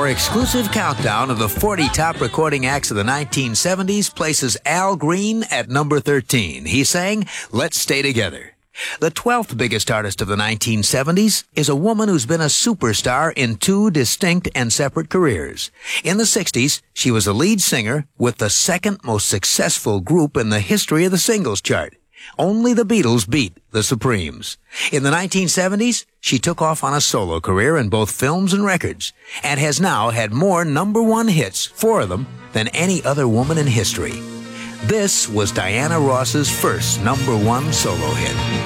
Our exclusive countdown of the 40 top recording acts of the 1970s places Al Green at number 13. He sang Let's Stay Together. The 12th biggest artist of the 1970s is a woman who's been a superstar in two distinct and separate careers. In the 60s, she was a lead singer with the second most successful group in the history of the singles chart. Only the Beatles beat the Supremes. In the 1970s, she took off on a solo career in both films and records, and has now had more number one hits, 4 of them, than any other woman in history. This was Diana Ross's first number one solo hit.